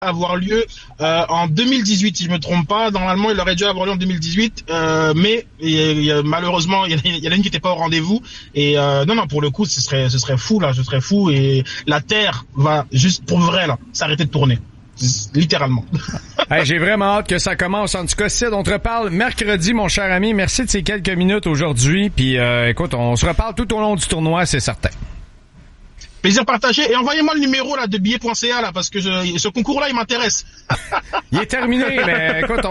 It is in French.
avoir lieu en 2018, si je me trompe pas. Normalement, il aurait dû avoir lieu en 2018, mais malheureusement, il y en a une qui n'était pas au rendez-vous. Et non, pour le coup, ce serait fou là, ce serait fou. Et la Terre va juste pour vrai là s'arrêter de tourner. Littéralement. Hey, j'ai vraiment hâte que ça commence. En tout cas, Sid, on te reparle mercredi, mon cher ami. Merci de ces quelques minutes aujourd'hui. Puis, écoute, on se reparle tout au long du tournoi, c'est certain. Plaisir partagé. Et envoyez-moi le numéro là de billets.ca là, parce que ce concours-là, il m'intéresse. Il est terminé, mais écoute,